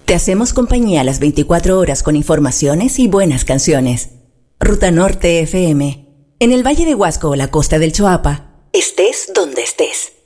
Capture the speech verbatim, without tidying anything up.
Te hacemos compañía a las veinticuatro horas con informaciones y buenas canciones. Ruta Norte F M. En el Valle de Huasco o la costa del Choapa, estés donde estés.